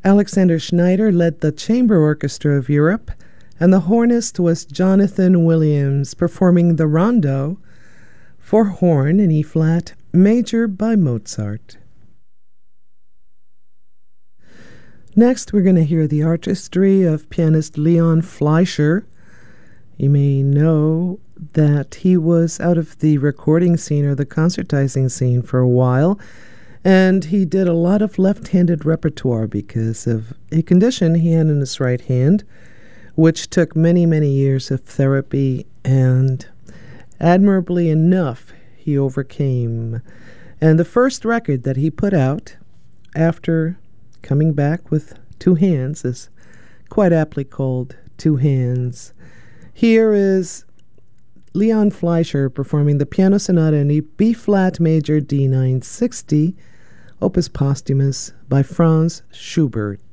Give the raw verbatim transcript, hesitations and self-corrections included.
Alexander Schneider led the Chamber Orchestra of Europe, and the hornist was Jonathan Williams, performing the Rondo for horn in E-flat major by Mozart. Next, we're going to hear the artistry of pianist Leon Fleischer. You may know that he was out of the recording scene or the concertizing scene for a while, and he did a lot of left-handed repertoire because of a condition he had in his right hand, which took many, many years of therapy, and admirably enough, he overcame. And the first record that he put out after coming back with two hands is quite aptly called Two Hands. Here is Leon Fleischer performing the Piano Sonata in B-flat major D nine sixty, Opus Posthumous by Franz Schubert.